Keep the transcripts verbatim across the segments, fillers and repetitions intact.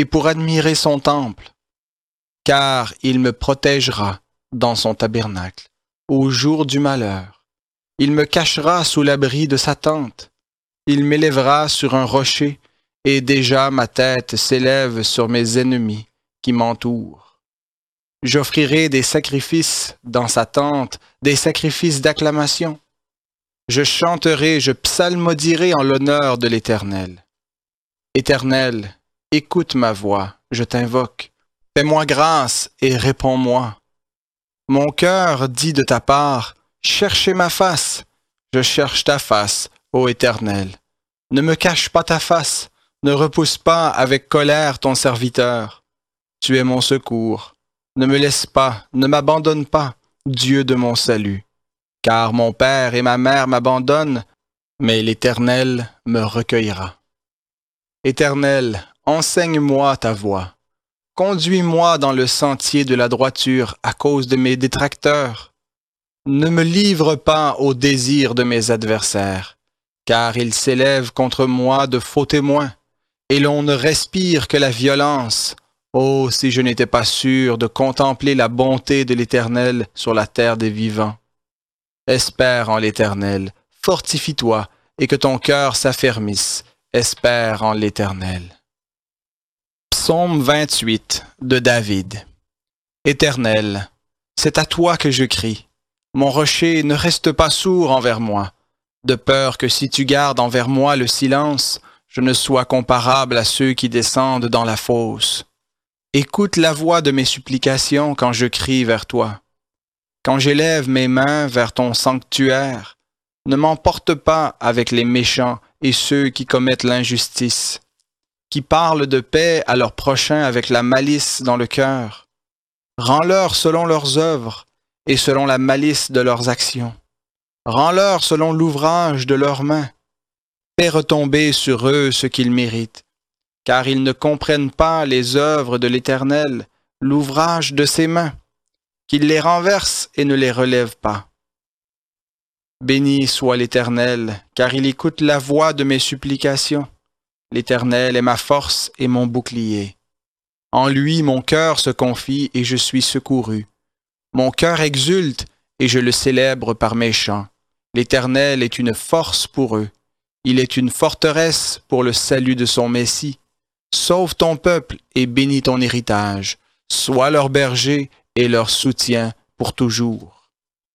et pour admirer son temple. Car il me protégera dans son tabernacle au jour du malheur. Il me cachera sous l'abri de sa tente. Il m'élèvera sur un rocher, et déjà ma tête s'élève sur mes ennemis qui m'entourent. J'offrirai des sacrifices dans sa tente, des sacrifices d'acclamation. Je chanterai, je psalmodierai en l'honneur de l'Éternel. Éternel, écoute ma voix, je t'invoque. Fais-moi grâce et réponds-moi. Mon cœur dit de ta part, cherchez ma face. Je cherche ta face, ô Éternel. Ne me cache pas ta face, ne repousse pas avec colère ton serviteur. Tu es mon secours. Ne me laisse pas, ne m'abandonne pas, Dieu de mon salut. Car mon père et ma mère m'abandonnent, mais l'Éternel me recueillera. Éternel, enseigne-moi ta voie. Conduis-moi dans le sentier de la droiture à cause de mes détracteurs. Ne me livre pas au désir de mes adversaires, car ils s'élèvent contre moi de faux témoins, et l'on ne respire que la violence. Oh, si je n'étais pas sûr de contempler la bonté de l'Éternel sur la terre des vivants. Espère en l'Éternel, fortifie-toi, et que ton cœur s'affermisse. Espère en l'Éternel. Psaume vingt-huit de David. Éternel, c'est à toi que je crie. Mon rocher ne reste pas sourd envers moi, de peur que si tu gardes envers moi le silence, je ne sois comparable à ceux qui descendent dans la fosse. Écoute la voix de mes supplications quand je crie vers toi. Quand j'élève mes mains vers ton sanctuaire, ne m'emporte pas avec les méchants et ceux qui commettent l'injustice, qui parlent de paix à leurs prochains avec la malice dans le cœur. Rends-leur selon leurs œuvres et selon la malice de leurs actions. Rends-leur selon l'ouvrage de leurs mains. Fais retomber sur eux ce qu'ils méritent, car ils ne comprennent pas les œuvres de l'Éternel, l'ouvrage de ses mains, qu'il les renverse et ne les relève pas. Béni soit l'Éternel, car il écoute la voix de mes supplications. L'Éternel est ma force et mon bouclier. En lui mon cœur se confie et je suis secouru. Mon cœur exulte et je le célèbre par mes chants. L'Éternel est une force pour eux. Il est une forteresse pour le salut de son Messie. Sauve ton peuple et bénis ton héritage. Sois leur berger et leur soutien pour toujours.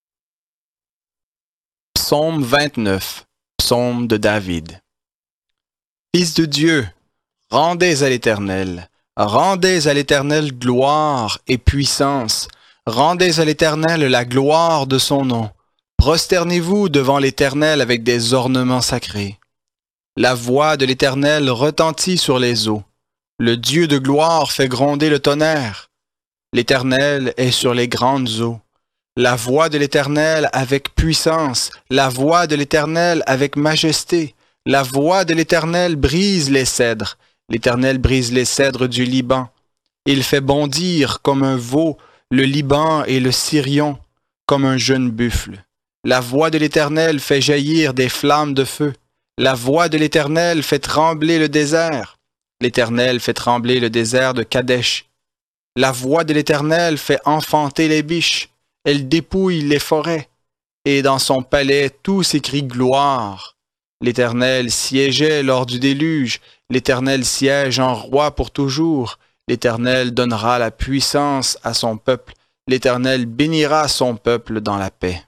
Psaume vingt-neuf, psaume de David. Fils de Dieu, rendez à l'Éternel, rendez à l'Éternel gloire et puissance, rendez à l'Éternel la gloire de son nom. Prosternez-vous devant l'Éternel avec des ornements sacrés. La voix de l'Éternel retentit sur les eaux. Le Dieu de gloire fait gronder le tonnerre. L'Éternel est sur les grandes eaux. La voix de l'Éternel avec puissance, la voix de l'Éternel avec majesté. La voix de l'Éternel brise les cèdres. L'Éternel brise les cèdres du Liban. Il fait bondir comme un veau le Liban et le Sirion, comme un jeune buffle. La voix de l'Éternel fait jaillir des flammes de feu. La voix de l'Éternel fait trembler le désert. L'Éternel fait trembler le désert de Kadesh. La voix de l'Éternel fait enfanter les biches. Elle dépouille les forêts. Et dans son palais, tout s'écrie gloire. L'Éternel siégeait lors du déluge. L'Éternel siège en roi pour toujours. L'Éternel donnera la puissance à son peuple. L'Éternel bénira son peuple dans la paix.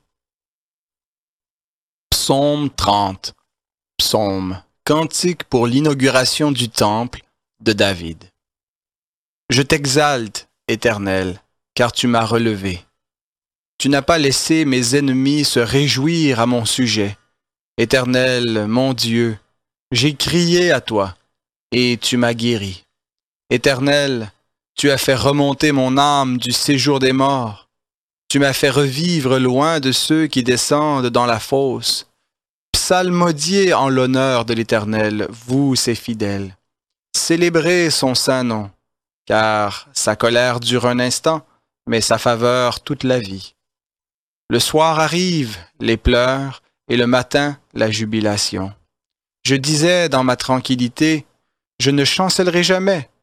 Psaume trente. Psaume, cantique pour l'inauguration du temple de David. Je t'exalte, Éternel, car tu m'as relevé. Tu n'as pas laissé mes ennemis se réjouir à mon sujet. Éternel, mon Dieu, j'ai crié à toi, et tu m'as guéri. Éternel, tu as fait remonter mon âme du séjour des morts. Tu m'as fait revivre loin de ceux qui descendent dans la fosse. Psalmodiez en l'honneur de l'Éternel, vous ses fidèles. Célébrez son saint nom, car sa colère dure un instant, mais sa faveur toute la vie. Le soir arrive, les pleurs, et le matin, la jubilation. Je disais dans ma tranquillité, je ne chancellerai jamais,